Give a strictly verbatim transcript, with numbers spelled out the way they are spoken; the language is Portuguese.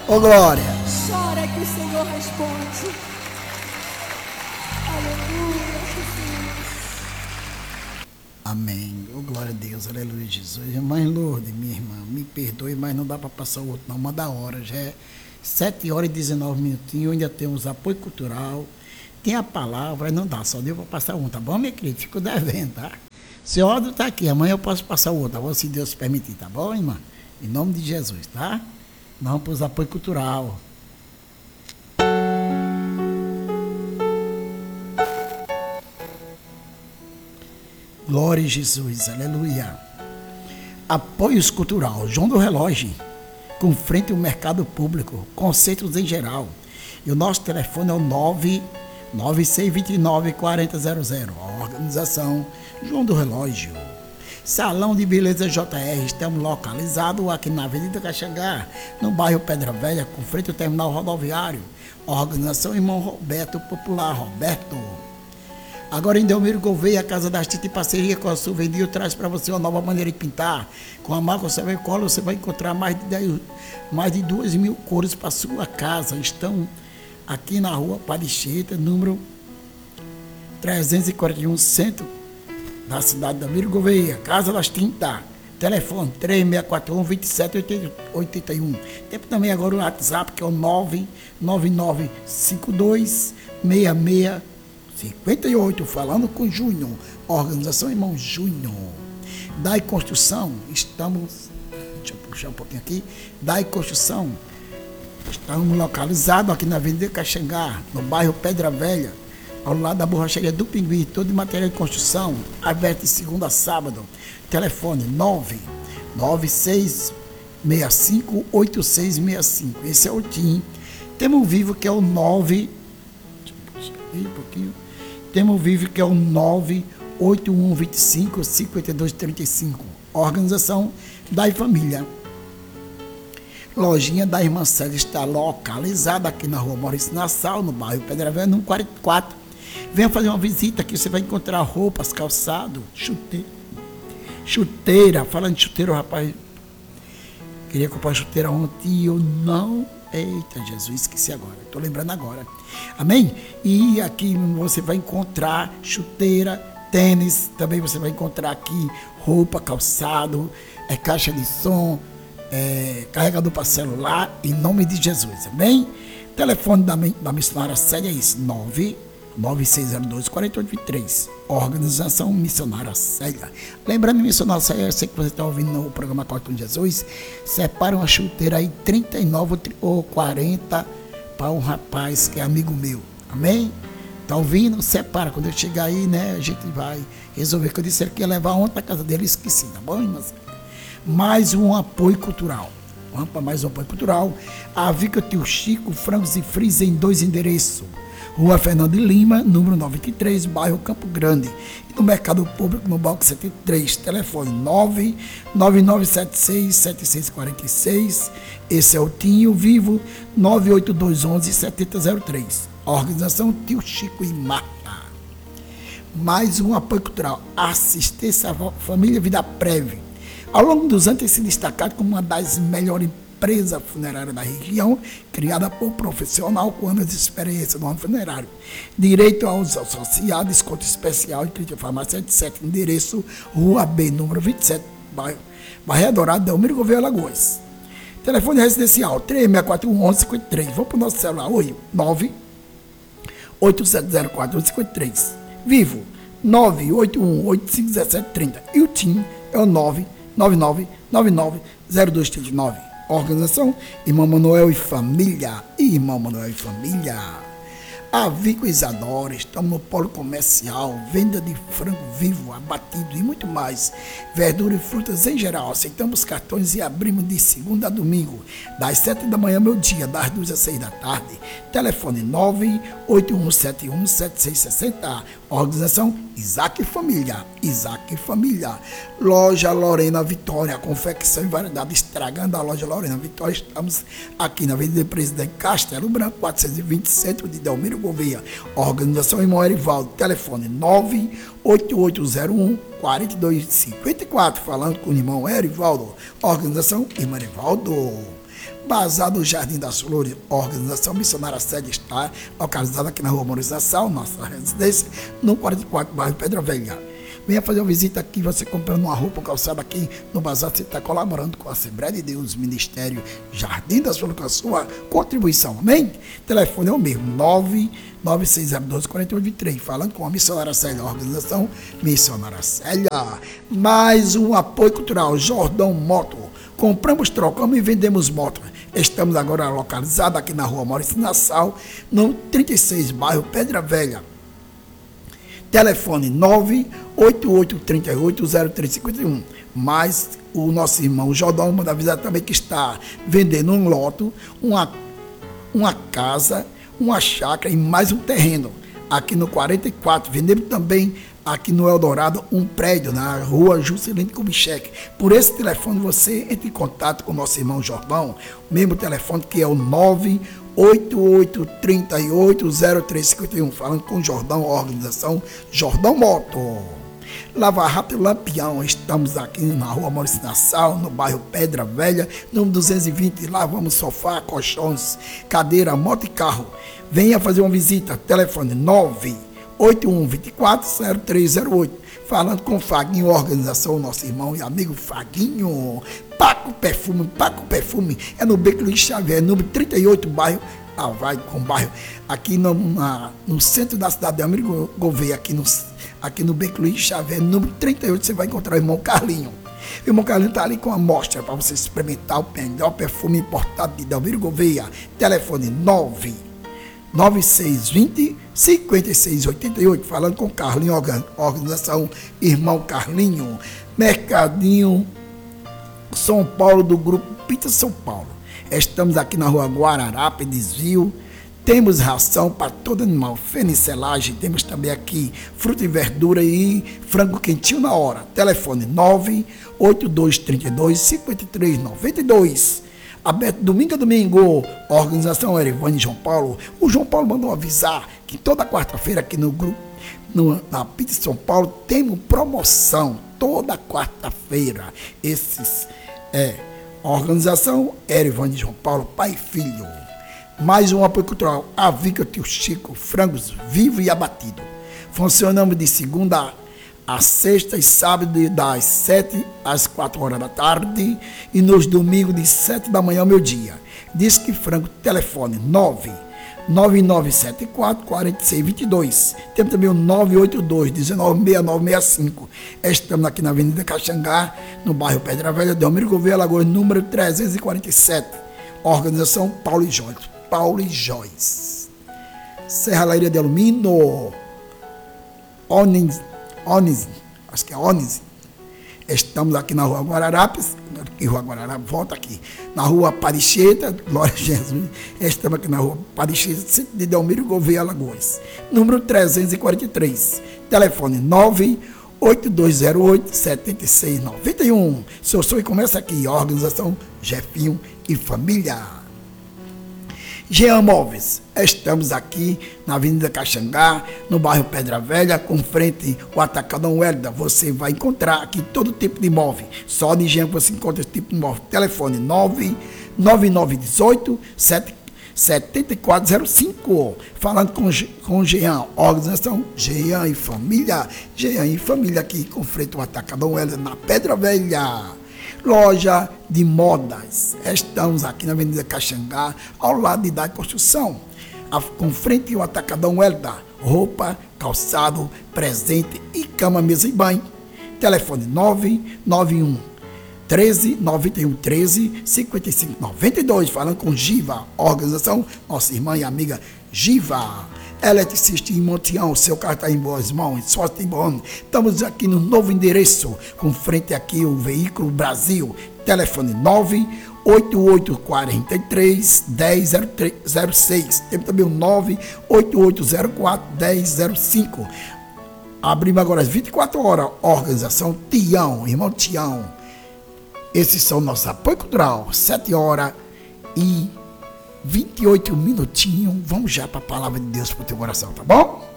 Ô glória. Chora que o Senhor responde. Aleluia, Jesus. Amém. Ô glória a Deus, aleluia, Jesus. Irmã Lourdes, minha irmã, me perdoe, mas não dá para passar o outro, não. Manda a hora, já é sete horas e dezenove minutinhos, ainda temos apoio cultural, tem a palavra, não dá, só deu para passar um, tá bom, minha querida? Fico devendo, tá? Seu Aldo tá aqui, amanhã eu posso passar o outro, tá bom? Se Deus permitir, tá bom, irmã? Em nome de Jesus, tá? Vamos para os apoio cultural. Glória a Jesus, aleluia. Apoios cultural, João do Relógio, com frente ao mercado público, conceitos em geral. E o nosso telefone é o nove nove seis dois nove quatro zero zero zero. A organização João do Relógio. Salão de Beleza J R, estamos localizados aqui na Avenida Caxangá, no bairro Pedra Velha, com frente ao terminal rodoviário. A organização Irmão Roberto Popular, Roberto. Agora em Delmiro Gouveia, a Casa das Tintas, em parceria com a Souvenir, traz para você uma nova maneira de pintar. Com a marca Você Vai Cola, você vai encontrar mais de, dez, mais de duas mil cores para sua casa. Estão aqui na rua Paricheta, número trezentos e quarenta e um, centro da cidade de Delmiro Gouveia. Casa das Tintas. Telefone três seis quatro um, dois sete oito um. Tem também agora o WhatsApp, que é o nove nove nove cinco dois seis seis cinquenta e oito, falando com Júnior, organização Irmão Júnior. Dai Construção, estamos, deixa eu puxar um pouquinho aqui, Dai Construção, estamos localizados aqui na Avenida Caxangá, no bairro Pedra Velha, ao lado da borracharia do Pinguim, todo de material de construção, aberto de segunda a sábado. Telefone nove nove seis seis cinco oito seis seis cinco, esse é o T I M. Temos um vivo que é o nove, deixa eu puxar aqui um pouquinho, Temos vivo que é o nove oito um dois cinco cinco dois três cinco. Organização da Família. Lojinha da Irmã Célia está localizada aqui na rua Maurício Nassau, no bairro Pedra Velha, número quarenta e quatro. Venha fazer uma visita aqui, você vai encontrar roupas, calçado, chuteira. Chuteira, falando de chuteira, o rapaz queria comprar chuteira ontem e eu não. Eita, Jesus, esqueci agora, estou lembrando agora. Amém? E aqui você vai encontrar chuteira, tênis, também você vai encontrar aqui roupa, calçado, é, caixa de som, é, carregador para celular, em nome de Jesus, amém? Telefone da, da missionária Célia é isso, nove nove seis zero dois quatro oito dois três. Organização Missionária Célia. Lembrando, missionária Célia, eu sei que você está ouvindo no programa Corte com Jesus, separa uma chuteira aí, trinta e nove ou quarenta, para um rapaz que é amigo meu, amém? Tá ouvindo? Separa, quando eu chegar aí, né, a gente vai resolver, que eu disse que ia levar ontem para casa dele, esqueci, tá bom, irmãs? Mais um apoio cultural. Vamos para mais um apoio cultural. A Vica Tio Chico, frangos e frios em dois endereços. Rua Fernando de Lima, número noventa e três, bairro Campo Grande. E no Mercado Público, no Bloco setenta e três, telefone nove nove nove sete seis sete seis quatro seis. Esse é o Tinho Vivo, nove oito dois um um sete zero zero três. Organização Tio Chico e Marta. Mais um apoio cultural. Assistência à Família Vida Prévia. Ao longo dos anos tem se destacado como uma das melhores empresa funerária da região, criada por profissional com anos de experiência no ramo funerário. Direito aos associados, desconto especial em clínica farmácia etcétera. Endereço Rua B, número vinte e sete, bairro Barreira Dourada, Delmiro Gouveia, Alagoas. Telefone residencial três seis quatro um um um cinco três. Vamos para o nosso celular, oi, nove oito sete zero quatro um cinco três. Vivo, nove oito um oito cinco um sete três zero. E o T I M é o nove nove nove nove nove zero dois três nove. Organização Irmão Manuel e Família. Irmão Manuel e Família. A Vico Isadora, estamos no polo comercial, venda de frango vivo, abatido e muito mais. Verdura e frutas em geral. Aceitamos cartões e abrimos de segunda a domingo, das sete da manhã ao meio-dia, das duas às seis da tarde. Telefone nove oito um sete um sete seis seis zero. Organização Isaac Família. Isaac Família. Loja Lorena Vitória, confecção e variedade, estragando a loja Lorena Vitória. Estamos aqui na Avenida Presidente Castelo Branco, quatrocentos e vinte, centro de Delmiro Gouveia. Organização Irmão Erivaldo. Telefone nove oito oito zero um quatro dois cinco quatro. Falando com o irmão Erivaldo. Organização Irmão Erivaldo. Bazar do Jardim das Flores, organização missionária sede está localizada aqui na Rua Maurício Nassau, nossa residência, no quarenta e quatro, bairro Pedra Velha. Venha fazer uma visita aqui, você comprando uma roupa calçada aqui no bazar, você está colaborando com a Assembleia de Deus, Ministério Jardim das Flores, com a sua contribuição, amém? Telefone é o mesmo, nove nove seis zero um dois, quatro oito dois três, falando com a missionária Célia, a organização missionária Célia. Mais um apoio cultural, Jordão Moto. Compramos, trocamos e vendemos moto. Estamos agora localizados aqui na Rua Maurício Nassau, no trinta e seis, bairro Pedra Velha. Telefone nove oito oito três oito zero três cinco um. Mas o nosso irmão Jordão manda avisar também que está vendendo um lote, uma, uma casa, uma chácara e mais um terreno. Aqui no quarenta e quatro, vendemos também aqui no Eldorado um prédio na rua Juscelino Kubitschek. Por esse telefone você entra em contato com o nosso irmão Jordão, o mesmo telefone que é o nove oito oito três oito zero três cinco um, falando com o Jordão, a organização Jordão Moto. Lava Rápido Lampião, estamos aqui na Rua Maurício Nassau, no bairro Pedra Velha, número duzentos e vinte, lavamos sofá, colchões, cadeira, moto e carro. Venha fazer uma visita, telefone nove oito um dois quatro zero três zero oito, falando com o Faguinho, organização, nosso irmão e amigo Faguinho. Paco Perfume, Paco Perfume, é no Beco Luiz Xavier, número trinta e oito, bairro, ah, vai com bairro, aqui no, na, no centro da cidade de Almiro Gouveia, aqui no, aqui no Beco Luiz Xavier, número trinta e oito, você vai encontrar o irmão Carlinho. O irmão Carlinho está ali com a amostra para você experimentar o melhor perfume importado de Almiro Gouveia. Telefone nove nove seis dois zero cinco seis oito oito, falando com Carlinho, organização Irmão Carlinho. Mercadinho São Paulo, do grupo Pizza São Paulo. Estamos aqui na Rua Guararapes, desvio. Temos ração para todo animal, fenicelagem. Temos também aqui fruta e verdura e frango quentinho na hora. Telefone nove oito dois três dois cinco três nove dois. Aberto domingo a domingo. Organização Erivane João Paulo. O João Paulo mandou avisar que toda quarta-feira aqui no grupo, no, na Pizza São Paulo, temos promoção. Toda quarta-feira. Esses é organização Erivane João Paulo, pai e filho. Mais um apoio cultural, Avica Tio Chico, frangos vivo e abatido. Funcionamos de segunda a sexta e sábado das sete às quatro horas da tarde e nos domingos de sete da manhã ao meio-dia. Disque Frango, telefone nove nove nove sete quatro quatro seis dois dois. Temos também o nove oito dois um nove seis nove seis cinco. Estamos aqui na Avenida Caxangá, no bairro Pedra Velha, de Almiro Gouveia, Alagoas, número trezentos e quarenta e sete. Organização Paulo e Joyce. Paulo e Joyce. Serralheria de Alumínio. Onis, Onis, acho que é Onis. Estamos aqui na Rua Guararapes, aqui Rua Guararapes, volta aqui, na Rua Paricheta, glória a Jesus. Estamos aqui na Rua Paricheta, centro de Almiro Gouveia, Alagoas, número trezentos e quarenta e três. Telefone nove oito dois zero oito sete seis nove um. Seu sonho começa aqui, organização Jefinho e Família. Jean Móveis, estamos aqui na Avenida Caxangá, no bairro Pedra Velha, com frente ao Atacadão Hélida. Você vai encontrar aqui todo tipo de móvel. Só de Jean você encontra esse tipo de móvel. Telefone nove nove nove um oito sete quatro zero cinco. Falando com, com Jean, organização Jean e Família. Jean e Família aqui com frente ao Atacadão Hélida, na Pedra Velha. Loja de modas. Estamos aqui na Avenida Caxangá, ao lado de Idade Construção, com frente ao Atacadão Hélida. Roupa, calçado, presente e cama, mesa e banho. Telefone nove nove um treze nove um treze cinquenta e cinco noventa e dois. Falando com Giva, organização nossa irmã e amiga Giva. Eletricista em Montião, seu carro está em boas mãos, só tem bom. Estamos aqui no novo endereço, com frente aqui o Veículo Brasil. Telefone nove oito oito quatro três um zero zero seis. Temos também o nove oito oito zero quatro um zero zero cinco. Abrimos agora às vinte e quatro horas. Organização Tião, irmão Tião. Esses são nossos apoio cultural. sete horas e vinte e oito minutinhos. Vamos já para a palavra de Deus para o teu coração, tá bom?